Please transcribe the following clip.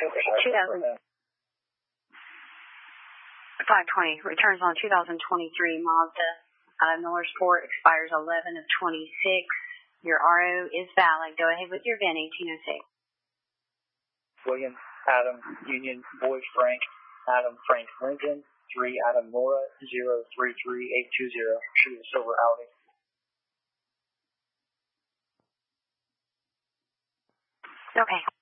2000. 520 returns on 2023 Mazda out of Millersport, expires 11 of 26. Your RO is valid. Go ahead with your VIN 1806. William, Adam, Union, Boy, Frank, Adam, Frank, Lincoln, 3, Adam, Nora, 033820, shooting silver Audi. Okay.